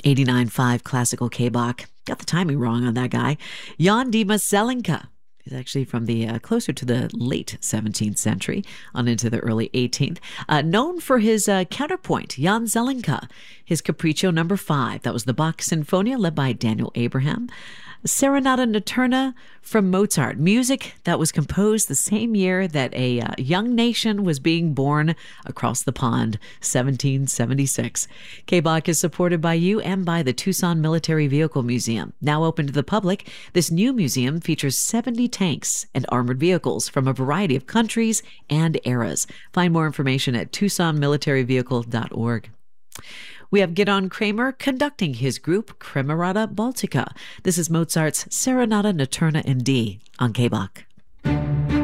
89.5 classical K-Bach. Got the timing wrong on that guy. Jan Dimas Zelenka. He's actually from the closer to the late 17th century on into the early 18th. Known for his counterpoint, Jan Zelenka. His Capriccio number 5. That was the Bach Sinfonia led by Daniel Abraham. Serenata Notturna from Mozart. Music that was composed the same year that a young nation was being born across the pond, 1776. K-Bach is supported by you and by the Tucson Military Vehicle Museum. Now open to the public, this new museum features 70 tanks and armored vehicles from a variety of countries and eras. Find more information at TucsonMilitaryVehicle.org. We have Gidon Kramer conducting his group Kremerata Baltica. This is Mozart's Serenata Notturna in D on K-Bach.